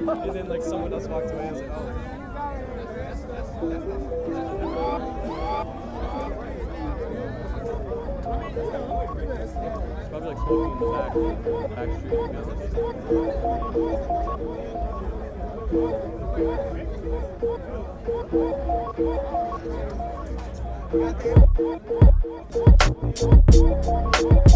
And then like someone else walked away. I was like, oh. It's probably like smoking in the back street.